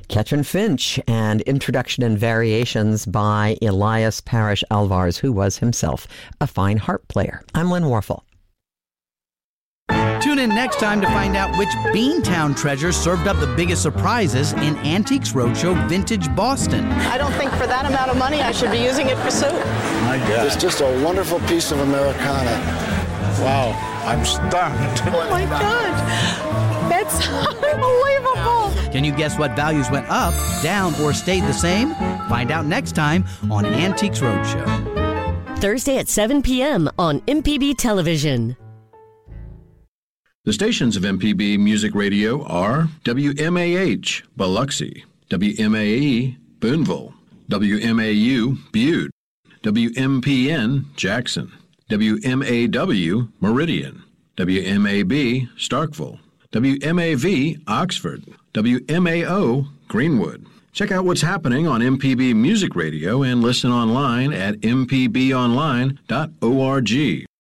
Catch and Finch, and Introduction and Variations by Elias Parrish Alvarez, who was himself a fine harp player. I'm Lynn Warfel. Tune in next time to find out which Beantown treasure served up the biggest surprises in Antiques Roadshow Vintage Boston. I don't think for that amount of money I should be using it for soup. My God. It's just a wonderful piece of Americana. Wow, I'm stunned. Oh my God, that's unbelievable. Can you guess what values went up, down, or stayed the same? Find out next time on Antiques Roadshow. Thursday at 7 p.m. on MPB Television. The stations of MPB Music Radio are WMAH, Biloxi, WMAE, Boonville, WMAU, Butte, WMPN, Jackson, WMAW, Meridian, WMAB, Starkville, WMAV, Oxford, WMAO, Greenwood. Check out what's happening on MPB Music Radio and listen online at mpbonline.org.